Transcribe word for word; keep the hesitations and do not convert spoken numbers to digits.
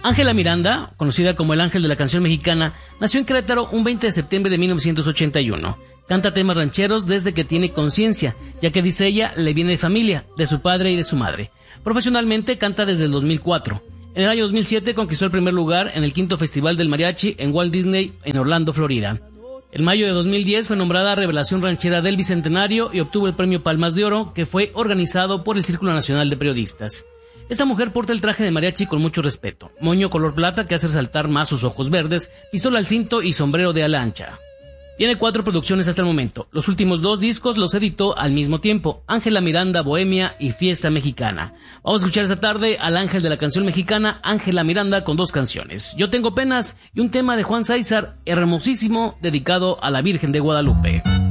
Ángela Miranda, conocida como el Ángel de la Canción Mexicana, nació en Querétaro un veinte de septiembre de mil novecientos ochenta y uno. Canta temas rancheros desde que tiene conciencia, ya que dice ella, le viene de familia, de su padre y de su madre. Profesionalmente canta desde el dos mil cuatro. En el año dos mil siete conquistó el primer lugar en el quinto Festival del Mariachi en Walt Disney en Orlando, Florida. En mayo de dos mil diez fue nombrada Revelación Ranchera del Bicentenario y obtuvo el premio Palmas de Oro, que fue organizado por el Círculo Nacional de Periodistas. Esta mujer porta el traje de mariachi con mucho respeto, moño color plata que hace resaltar más sus ojos verdes, pistola al cinto y sombrero de ala ancha. Tiene cuatro producciones hasta el momento. Los últimos dos discos los editó al mismo tiempo, Ángela Miranda, Bohemia y Fiesta Mexicana. Vamos a escuchar esta tarde al Ángel de la Canción Mexicana, Ángela Miranda, con dos canciones, Yo Tengo Penas y un tema de Juan César, hermosísimo, dedicado a la Virgen de Guadalupe.